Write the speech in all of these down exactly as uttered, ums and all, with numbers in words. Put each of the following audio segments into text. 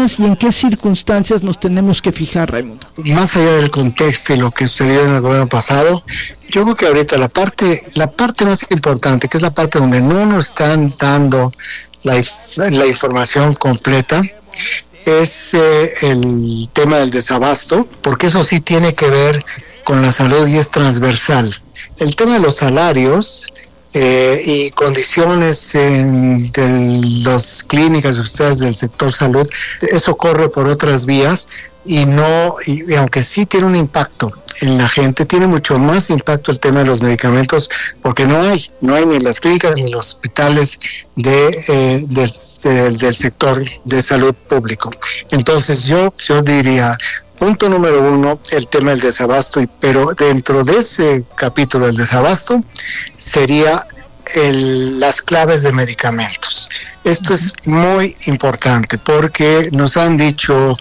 temas y en qué circunstancias nos tenemos que fijar, Raimundo? Más allá del contexto y lo que sucedió en el gobierno pasado, yo creo que ahorita la parte, la parte más importante, que es la parte donde no nos están dando la, la información completa, es eh, el tema del desabasto, porque eso sí tiene que ver con la salud y es transversal. El tema de los salarios eh, y condiciones en de las clínicas de ustedes del sector salud, eso corre por otras vías y no, y, y aunque sí tiene un impacto en la gente, tiene mucho más impacto el tema de los medicamentos, porque no hay, no hay ni en las clínicas ni en los hospitales de, eh, del, del, del sector de salud público. Entonces yo, yo diría, punto número uno, el tema del desabasto, pero dentro de ese capítulo del desabasto sería el, las claves de medicamentos. Esto es muy importante porque nos han dicho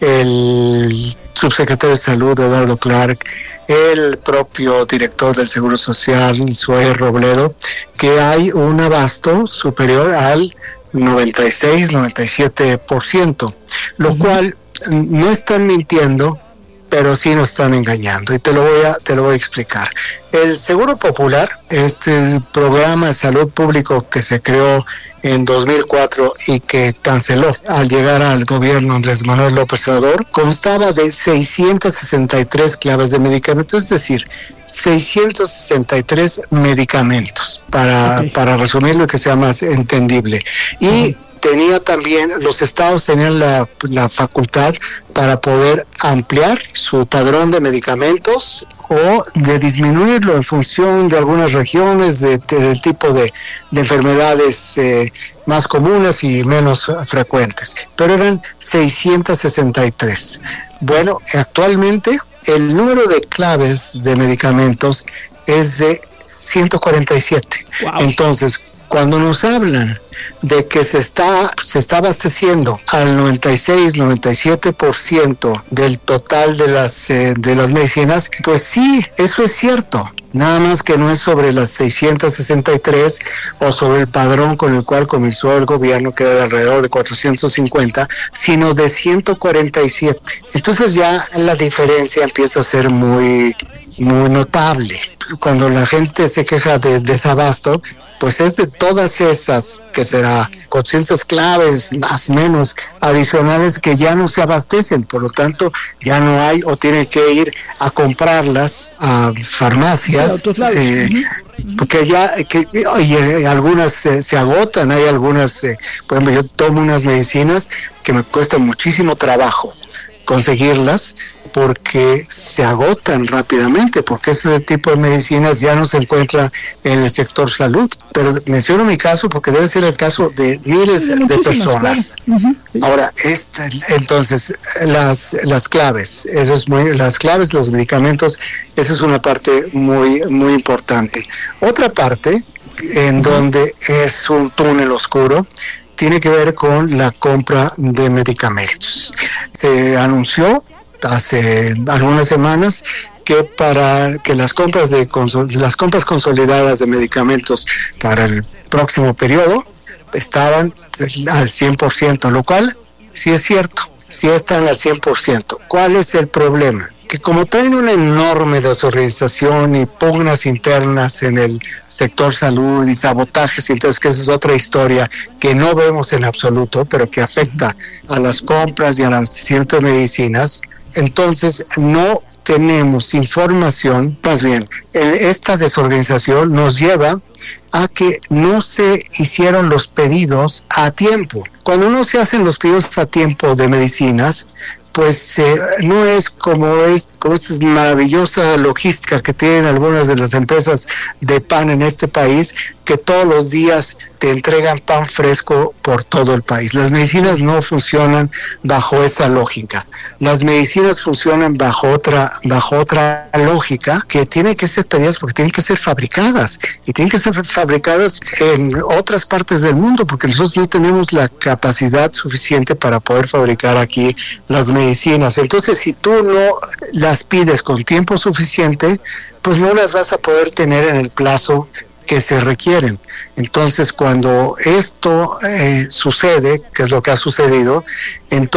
el subsecretario de Salud, Eduardo Clark, el propio director del Seguro Social, Zoe Robledo, que hay un abasto superior al noventa y seis, noventa y siete por ciento, lo uh-huh. cual no están mintiendo, pero sí nos están engañando, y te lo voy a te lo voy a explicar. El Seguro Popular, este programa de salud público que se creó en dos mil cuatro y que canceló al llegar al gobierno Andrés Manuel López Obrador, constaba de seiscientas sesenta y tres claves de medicamentos, es decir, seiscientos sesenta y tres medicamentos, para, okay. para resumirlo y que sea más entendible. Y uh-huh. tenía también, los estados tenían la, la facultad para poder ampliar su padrón de medicamentos o de disminuirlo en función de algunas regiones, de, de, del tipo de, de enfermedades eh, más comunes y menos frecuentes. Pero eran seiscientas sesenta y tres. Bueno, actualmente el número de claves de medicamentos es de ciento cuarenta y siete. Wow. Entonces, cuando nos hablan de que se está se está abasteciendo al noventa y seis, noventa y siete por ciento del total de las eh, de las medicinas, pues sí, eso es cierto. Nada más que no es sobre las seiscientas sesenta y tres o sobre el padrón con el cual comenzó el gobierno, que era de alrededor de cuatrocientos cincuenta, sino de ciento cuarenta y siete. Entonces ya la diferencia empieza a ser muy muy notable. Cuando la gente se queja de desabasto, pues es de todas esas, que será conciencias claves, más o menos adicionales, que ya no se abastecen, por lo tanto ya no hay o tienen que ir a comprarlas a farmacias, eh, porque ya que, y algunas se, se agotan, hay algunas, eh, por ejemplo, yo tomo unas medicinas que me cuesta muchísimo trabajo conseguirlas, porque se agotan rápidamente, porque ese tipo de medicinas ya no se encuentra en el sector salud. Pero menciono mi caso porque debe ser el caso de miles sí, de, de personas. Uh-huh. Ahora, este, entonces, las las claves, eso es muy, las claves, los medicamentos, esa es una parte muy, muy importante. Otra parte, en uh-huh. donde es un túnel oscuro, tiene que ver con la compra de medicamentos. Se anunció hace algunas semanas que para que las compras de las compras consolidadas de medicamentos para el próximo periodo estaban al cien por ciento, lo cual sí es cierto, sí están al cien por ciento. ¿Cuál es el problema? Que como traen una enorme desorganización y pugnas internas en el sector salud y sabotajes, entonces que esa es otra historia que no vemos en absoluto, pero que afecta a las compras y al abastecimiento de medicinas, entonces no tenemos información, más bien, esta desorganización nos lleva a que no se hicieron los pedidos a tiempo. Cuando no se hacen los pedidos a tiempo de medicinas, pues eh, no es como es como esta maravillosa logística que tienen algunas de las empresas de pan en este país, que todos los días te entregan pan fresco por todo el país. Las medicinas no funcionan bajo esa lógica. Las medicinas funcionan bajo otra bajo otra lógica, que tienen que ser pedidas porque tienen que ser fabricadas, y tienen que ser fabricadas en otras partes del mundo, porque nosotros no tenemos la capacidad suficiente para poder fabricar aquí las medicinas. Entonces, si tú no las pides con tiempo suficiente, pues no las vas a poder tener en el plazo que se requieren. Entonces, cuando esto eh, sucede, que es lo que ha sucedido, entonces